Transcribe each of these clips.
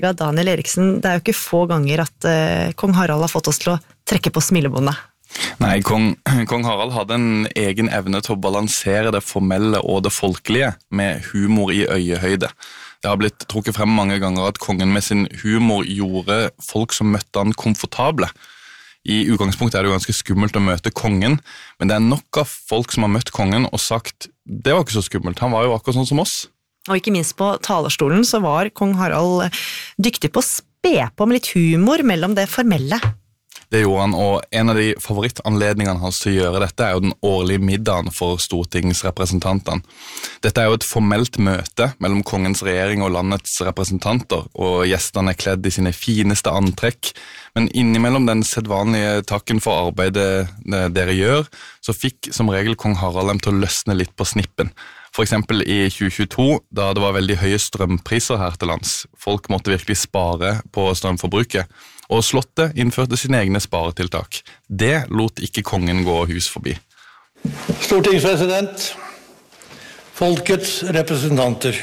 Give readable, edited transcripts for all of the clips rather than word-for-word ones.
Ja, Daniel Eriksen, det jo ikke få ganger at kong Harald har fått oss til å trekke på smilebåndet. Nei, kong Harald hadde en egen evne til å balansere det formelle og det folkelige med humor i øyehøyde. Det har blitt trukket frem mange ganger at kongen med sin humor gjorde folk som møtte han komfortable. I utgangspunktet det jo ganske skummelt å møte kongen, men det nok av folk som har møtt kongen og sagt, det var ikke så skummelt, han var jo akkurat sånn som oss. Og ikke minst på talerstolen så var kong Harald dyktig på å spe på med litt humor mellom det formelle. Det gjorde han, og en av de favorittanledningene hans til å gjøre dette jo den årlige middagen for stortingsrepresentantene. Dette jo et formelt møte mellom kongens regjering og landets representanter, og gjestene kledd i sine fineste antrekk, men innimellom den sedvanlige takken for arbeidet dere gjør, så fikk som regel kong Harald dem til å løsne litt på snippen. For eksempel i 2022, da det var veldig høye strømpriser her til lands. Folk måtte virkelig spare på strømforbruket, og slottet innførte sine egne sparetiltak. Det lot ikke kongen gå hus forbi. Stortingspresident, folkets representanter.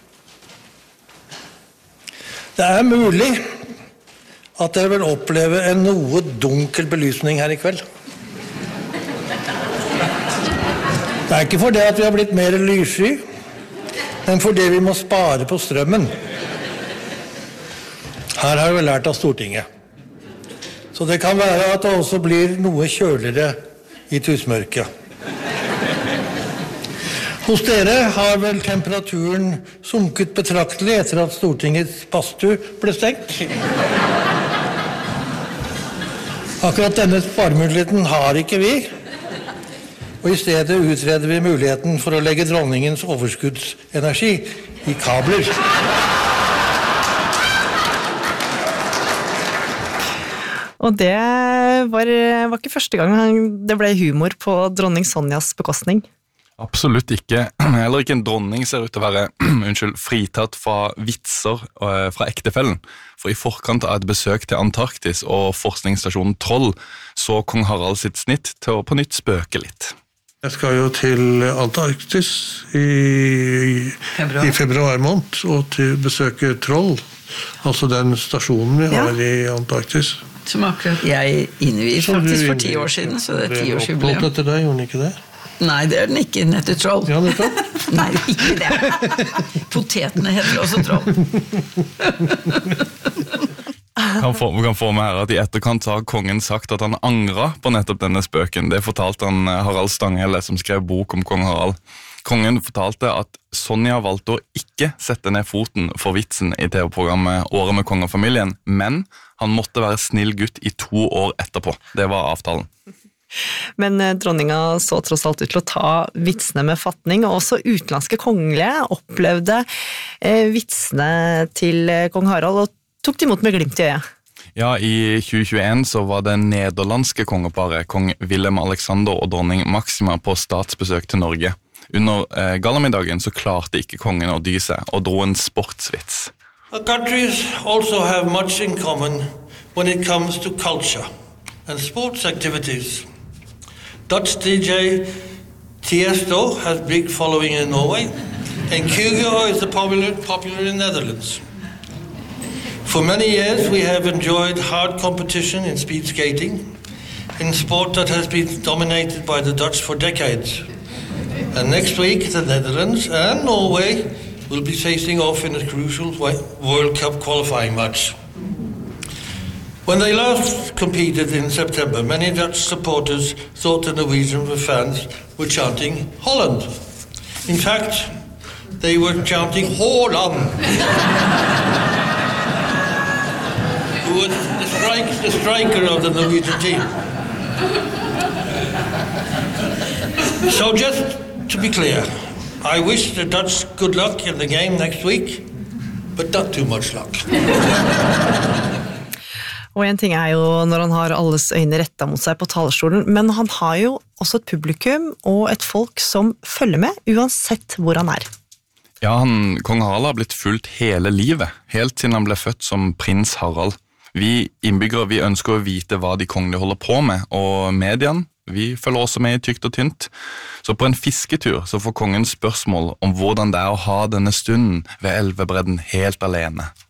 Det mulig at dere vil oppleve en noe dunkel belysning her i kveld. Det ikke for det at vi har blitt mer lyssky, men for det vi må spare på strømmen. Her har vi lært av Stortinget. Så det kan være at det også blir noe kjøligere i tussmørket. Hos dere har vel temperaturen sunket betraktelig etter at Stortingets badstue ble stengt. Akkurat denne sparemuligheten har ikke vi. Og i stedet utreder vi muligheten for å legge dronningens overskuddsenergi i kabler. Og det var ikke første gang det ble humor på dronning Sonjas bekostning. Absolutt ikke. Heller ikke en dronning ser ut til å være fritatt fra vitser fra ektefellen. For i forkant av et besøk til Antarktis og forskningsstasjonen Troll så kong Harald sitt snitt til å på nytt spøke litt. Jeg skal jo til Antarktis i februar måned, og til besøke Troll, altså den stasjonen vi har i Antarktis. Som akkurat jeg innvier faktisk for 10 år siden, så det 10-årsjubileum. Oppholdt etter deg, gjorde den ikke det? Nei, det den ikke, den heter Troll. Ja, nettopp. Nei, ikke det. Potetene heter også Troll. Vi kan få med her at i etterkant har kongen sagt at han angret på nettopp denne spøken. Det fortalte han Harald Stanghelle, som skrev bok om kong Harald. Kongen fortalte at Sonja valgte å ikke sette ned foten for vitsen i TV-programmet Året med kongefamilien, men han måtte være snill gutt i 2 år etterpå. Det var avtalen. Men dronninga så tross alt ut til å ta vitsene med fatning, og også utenlandske kongelige opplevde vitsene til kong Harald og tok de imot med glimt i øyet. Ja, i 2021 så var det nederlandske kongeparet, kong Willem Alexander og dronning Maxima på statsbesøk til Norge. Under gallamiddagen så klarte ikke kongen å dy seg og dro en sportsvits. Our countries also have much in common when it comes to culture and sports activities. Dutch DJ Tiesto has big following in Norway, and Kyrgyz is popular in Netherlands. For many years we have enjoyed hard competition in speed skating, in sport that has been dominated by the Dutch for decades. And next week the Netherlands and Norway will be facing off in a crucial World Cup qualifying match. When they last competed in September, many Dutch supporters thought the Norwegian fans were chanting Holland. In fact, they were chanting Haaland. Who was the striker of the Norwegian team. So just to be clear, I wish the Dutch good luck in the game next week, but not too much luck. Og en ting jo når han har alles øyne rettet mot seg på talerstolen, men han har jo også et publikum og et folk som følger med, uansett hvor han Ja, kong Harald har blitt fulgt hele livet, helt siden han ble født som prins Harald. Vi innbyggere, vi ønsker å vite hva de kongelige holder på med, og mediene, vi følger også med i tykt og tynt. Så på en fisketur så får kongen spørsmål om hvordan det å ha denne stunden ved elvebredden helt alene.